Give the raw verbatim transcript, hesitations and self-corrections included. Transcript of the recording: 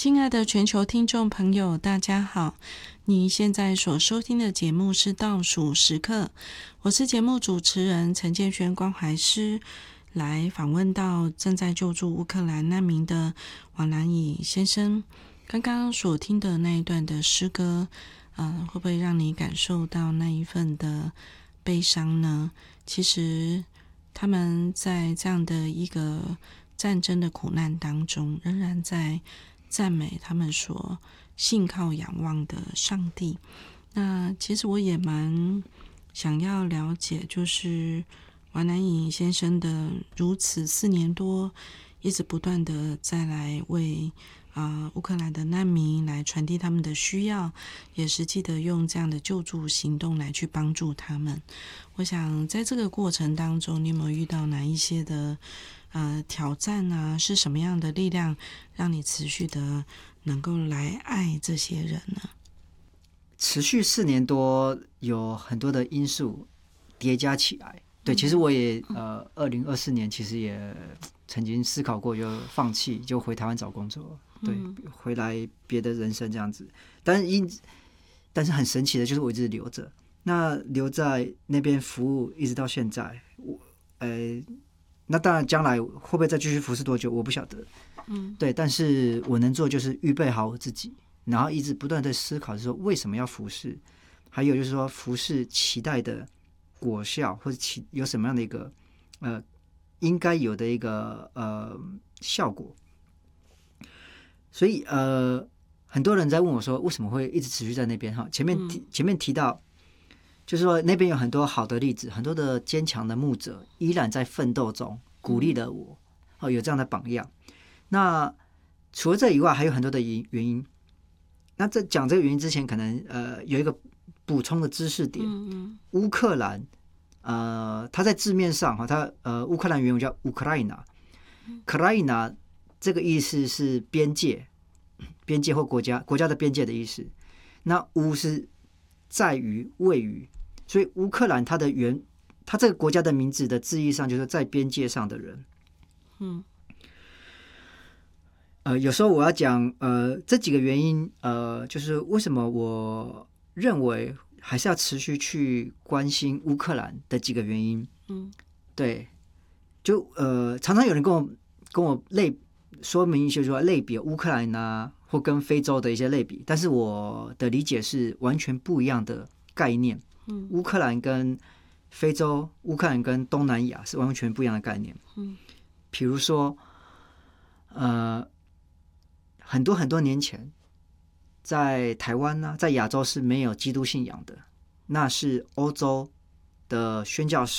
亲爱的全球听众朋友，大家好！你现在所收听的节目是倒数时刻，我是节目主持人陈建轩关怀师，来访问到正在救助乌克兰难民的王兰乙先生。刚刚所听的那一段的诗歌，呃，会不会让你感受到那一份的悲伤呢？其实他们在这样的一个战争的苦难当中，仍然在赞美他们所信靠仰望的上帝。那其实我也蛮想要了解，就是王兰乙先生的如此四年多一直不断的再来为啊、呃、乌克兰的难民来传递他们的需要，也实际的用这样的救助行动来去帮助他们。我想在这个过程当中，你有没有遇到哪一些的呃挑战啊？是什么样的力量让你持续的能够来爱这些人呢？ 持续四年多，有很多的因素叠加起来。对，其实我也呃，二零二四年其实也曾经思考过，就放弃，就回台湾找工作，对，回来别的人生这样子。但是因但是很神奇的就是我一直留着，那留在那边服务一直到现在，我呃，那当然将来会不会再继续服侍多久，我不晓得。嗯，对，但是我能做就是预备好我自己，然后一直不断的思考，就是说为什么要服侍，还有就是说服侍期待的果效，或者其有什么样的一个呃应该有的一个呃效果。所以呃，很多人在问我说，为什么会一直持续在那边？哈，前面提前面提到，就是说那边有很多好的例子，很多的坚强的牧者依然在奋斗中，鼓励了我。哦，有这样的榜样。那除了这以外，还有很多的原因。那在讲这个原因之前，可能呃有一个补充的知识点。嗯嗯乌克兰，呃，它在字面上哈，它呃乌克兰原文叫乌克兰纳，克拉伊纳这个意思是边界、边界或国家、国家的边界的意思。那乌是在于、位于，所以乌克兰它的原，它这个国家的名字的字义上就是在边界上的人。嗯。呃，有时候我要讲，呃，这几个原因，呃，就是为什么我认为还是要持续去关心乌克兰的几个原因。嗯，对，就呃，常常有人跟我跟我类说明一些说类比乌克兰啊，或跟非洲的一些类比，但是我的理解是完全不一样的概念。嗯，乌克兰跟非洲，乌克兰跟东南亚是完全不一样的概念。嗯，比如说，呃。很多很多年前，在台湾呢、啊，在亚洲是没有基督信仰的，那是欧洲的宣教士